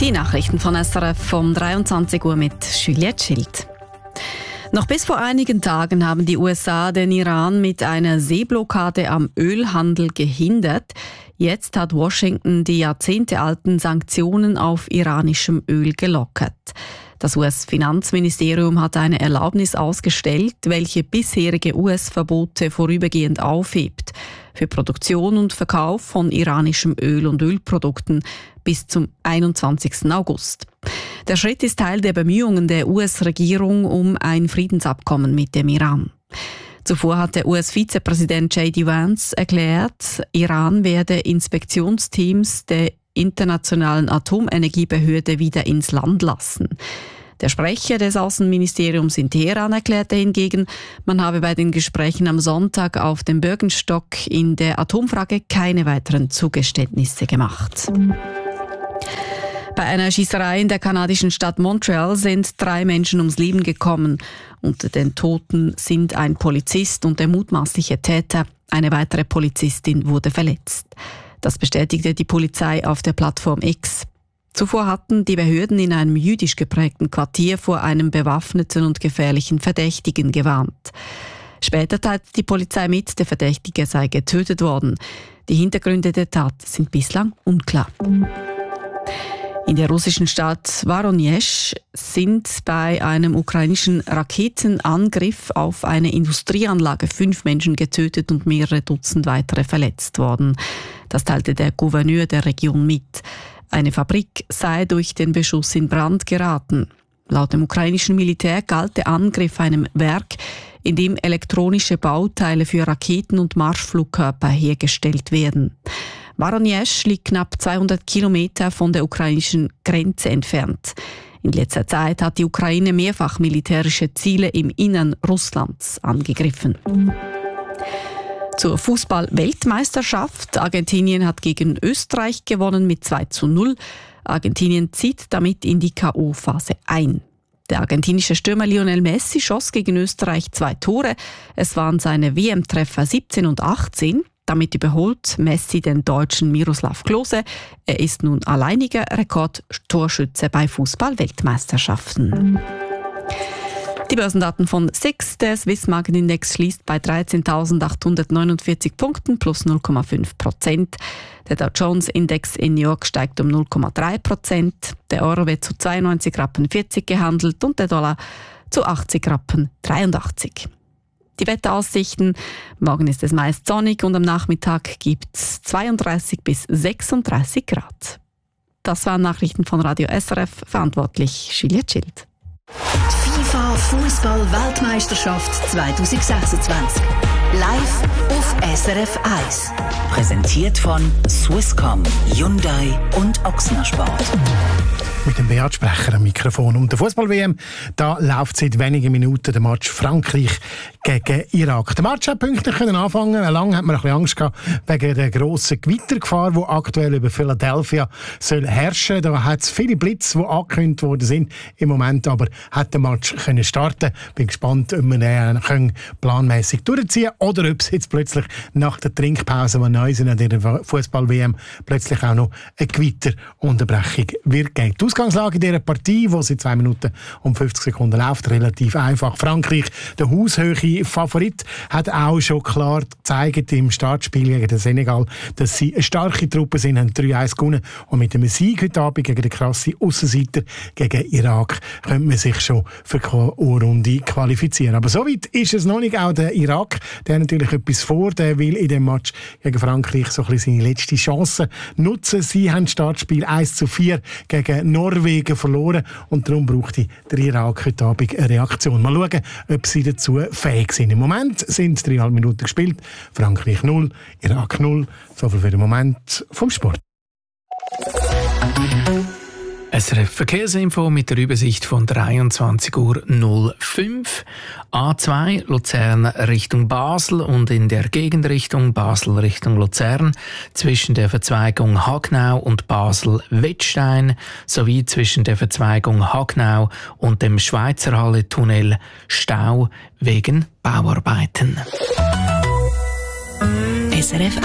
Die Nachrichten von SRF um 23 Uhr mit Juliette Schild. Noch bis vor einigen Tagen haben die USA den Iran mit einer Seeblockade am Ölhandel gehindert. Jetzt hat Washington die jahrzehntealten Sanktionen auf iranischem Öl gelockert. Das US-Finanzministerium hat eine Erlaubnis ausgestellt, welche bisherige US-Verbote vorübergehend aufhebt für Produktion und Verkauf von iranischem Öl und Ölprodukten bis zum 21. August. Der Schritt ist Teil der Bemühungen der US-Regierung um ein Friedensabkommen mit dem Iran. Zuvor hat der US-Vizepräsident J.D. Vance erklärt, Iran werde Inspektionsteams der Internationalen Atomenergiebehörde wieder ins Land lassen. Der Sprecher des Außenministeriums in Teheran erklärte hingegen, man habe bei den Gesprächen am Sonntag auf dem Bürgenstock in der Atomfrage keine weiteren Zugeständnisse gemacht. Bei einer Schießerei in der kanadischen Stadt Montreal sind 3 Menschen ums Leben gekommen. Unter den Toten sind ein Polizist und der mutmaßliche Täter. Eine weitere Polizistin wurde verletzt. Das bestätigte die Polizei auf der Plattform X. Zuvor hatten die Behörden in einem jüdisch geprägten Quartier vor einem bewaffneten und gefährlichen Verdächtigen gewarnt. Später teilte die Polizei mit, der Verdächtige sei getötet worden. Die Hintergründe der Tat sind bislang unklar. In der russischen Stadt Voronezh sind bei einem ukrainischen Raketenangriff auf eine Industrieanlage 5 Menschen getötet und mehrere Dutzend weitere verletzt worden. Das teilte der Gouverneur der Region mit. Eine Fabrik sei durch den Beschuss in Brand geraten. Laut dem ukrainischen Militär galt der Angriff einem Werk, in dem elektronische Bauteile für Raketen und Marschflugkörper hergestellt werden. Voronezh liegt knapp 200 Kilometer von der ukrainischen Grenze entfernt. In letzter Zeit hat die Ukraine mehrfach militärische Ziele im Innern Russlands angegriffen. Zur Fußball-Weltmeisterschaft. Argentinien hat gegen Österreich gewonnen mit 2:0. Argentinien zieht damit in die K.O.-Phase ein. Der argentinische Stürmer Lionel Messi schoss gegen Österreich 2 Tore. Es waren seine WM-Treffer 17 und 18. Damit überholt Messi den Deutschen Miroslav Klose. Er ist nun alleiniger Rekordtorschütze bei Fußball-Weltmeisterschaften. Die Börsendaten von SIX. Der Swiss Market Index schließt bei 13.849 Punkten plus 0,5%. Der Dow Jones Index in New York steigt um 0,3%. Der Euro wird zu 92,40 Rappen gehandelt und der Dollar zu 80,83 Rappen. Die Wetteraussichten. Morgen ist es meist sonnig und am Nachmittag gibt es 32 bis 36 Grad. Das waren Nachrichten von Radio SRF, verantwortlich Juliette Schild. Die FIFA Fußball-Weltmeisterschaft 2026. Live auf SRF 1. Präsentiert von Swisscom, Hyundai und Ochsner Sport. Mit dem Beat-Sprecher am Mikrofon. Und der Fußball-WM, da läuft seit wenigen Minuten der Match Frankreich gegen Irak. Der Match hat pünktlich anfangen. Lange hat man ein bisschen Angst gehabt wegen der grossen Gewittergefahr, die aktuell über Philadelphia soll herrschen. Da hat es viele Blitze, die angekündigt worden sind. Im Moment aber hat der Match können starten. Bin gespannt, ob wir den planmäßig durchziehen können oder ob es jetzt plötzlich nach der Trinkpause, die neu sind an der Fußball-WM, plötzlich auch noch eine Gewitterunterbrechung wird geben. Die Ausgangslage dieser Partie, die seit 2 Minuten und 50 Sekunden läuft, relativ einfach. Frankreich, der haushöhe Favorit, hat auch schon klar gezeigt im Startspiel gegen den Senegal, dass sie eine starke Truppe sind, haben 3-1 gewonnen. Und mit dem Sieg heute Abend gegen den krassen Aussenseiter gegen Irak könnte man sich schon für die K.O.-Runde qualifizieren. Aber so weit ist es noch nicht. Auch der Irak, der hat natürlich etwas vor, der will in dem Match gegen Frankreich so ein bisschen seine letzte Chance nutzen. Sie haben das Startspiel 1:4 gegen Norwegen verloren und darum braucht der Irak heute Abend eine Reaktion. Mal schauen, ob sie dazu fähig sind. Im Moment sind 3,5 Minuten gespielt. Frankreich 0, Irak 0. So viel für den Moment vom Sport. SRF Verkehrsinfo mit der Übersicht von 23:05 Uhr. A2 Luzern Richtung Basel und in der Gegenrichtung Basel Richtung Luzern zwischen der Verzweigung Hagnau und Basel-Wettstein sowie zwischen der Verzweigung Hagnau und dem Schweizerhalle-Tunnel Stau wegen Bauarbeiten. SRF